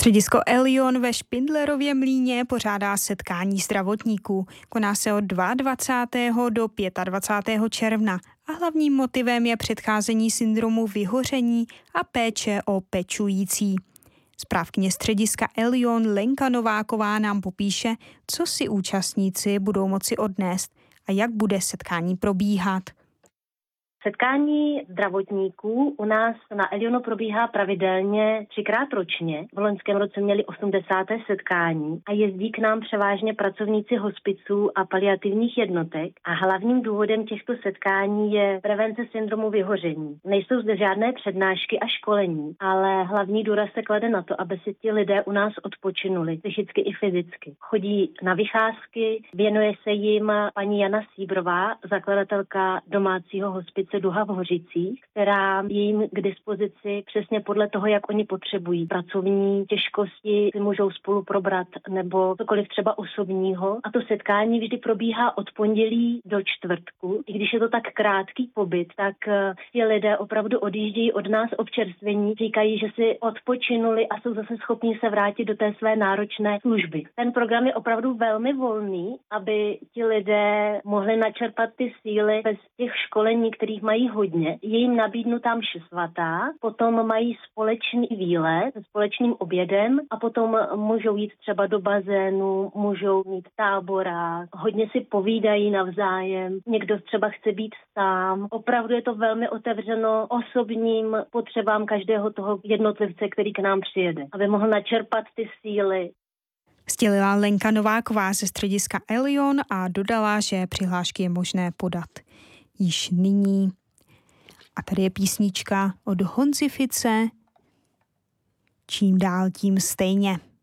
Středisko Elion ve Špindlerově Mlýně pořádá setkání zdravotníků. Koná se od 22. do 25. června a hlavním motivem je předcházení syndromu vyhoření a péče o pečující. Správkyně střediska Elion Lenka Nováková nám popíše, co si účastníci budou moci odnést a jak bude setkání probíhat. Setkání zdravotníků u nás na Elionu probíhá pravidelně 3krát ročně. V loňském roce měli 80. setkání a jezdí k nám převážně pracovníci hospiců a paliativních jednotek a hlavním důvodem těchto setkání je prevence syndromu vyhoření. Nejsou zde žádné přednášky a školení, ale hlavní důraz se klade na to, aby si ti lidé u nás odpočinuli psychicky i fyzicky. Chodí na vycházky, věnuje se jim paní Jana Síbrová, zakladatelka domácího hospice Duha v Hořicích, která je jim k dispozici přesně podle toho, jak oni potřebují. Pracovní těžkosti si můžou spolu probrat nebo cokoliv třeba osobního. A to setkání vždy probíhá od pondělí do čtvrtku. I když je to tak krátký pobyt, tak ti lidé opravdu odjíždějí od nás občerstvení, říkají, že si odpočinuli a jsou zase schopni se vrátit do té své náročné služby. Ten program je opravdu velmi volný, aby ti lidé mohli načerpat ty síly bez těch školení, kterých mají hodně. Je jim nabídnutá mše svatá, potom mají společný výlet se společným obědem a potom můžou jít třeba do bazénu, můžou mít tábora, hodně si povídají navzájem, někdo třeba chce být sám. Opravdu je to velmi otevřeno osobním potřebám každého toho jednotlivce, který k nám přijede, aby mohl načerpat ty síly. Sdělila Lenka Nováková ze střediska Elion a dodala, že přihlášky je možné podat již nyní. A tady je písnička od Honzy Fice, Čím dál tím stejně.